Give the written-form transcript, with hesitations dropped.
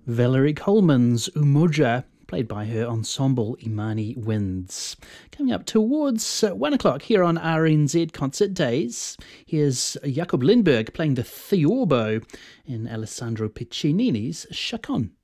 Valerie Coleman's Umoja, played by her ensemble Imani Winds. Coming up towards 1 o'clock here on RNZ Concert Days, here's Jakob Lindberg playing the Theorbo in Alessandro Piccinini's Chaconne.